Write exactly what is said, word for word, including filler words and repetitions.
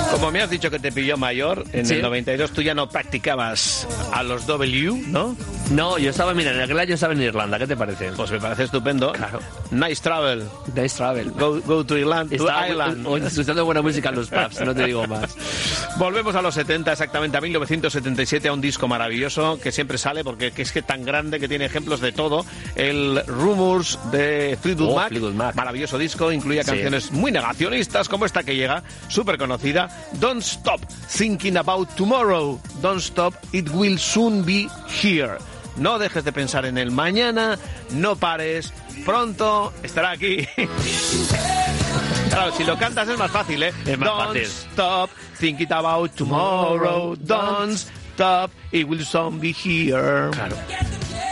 Como me has dicho que te pilló mayor, en ¿Sí? el noventa y dos tú ya no practicabas a los W, ¿no? No, yo estaba, mira, en aquel año estaba en Irlanda, ¿qué te parece? Pues me parece estupendo. Claro. Nice travel. Nice travel. Go, go to Ireland, to Estaba Ireland. o- o- escuchando buena música en los pubs, no te digo más. Volvemos a los setenta, exactamente a mil novecientos setenta y siete, a un disco maravilloso que siempre sale porque que es que tan grande que tiene ejemplos de todo. El Rumours de Fleetwood Oh, Mac, Fleetwood Mac. maravilloso disco, incluía Sí. canciones muy negacionistas como esta que llega, súper conocida, Don't Stop Thinking About Tomorrow, Don't Stop, It Will Soon Be Here. No dejes de pensar en el mañana, no pares, pronto estará aquí. Claro, si lo cantas es más fácil, ¿eh? Es más Don't fácil. stop thinking about tomorrow, don't stop, it will soon be here. Claro.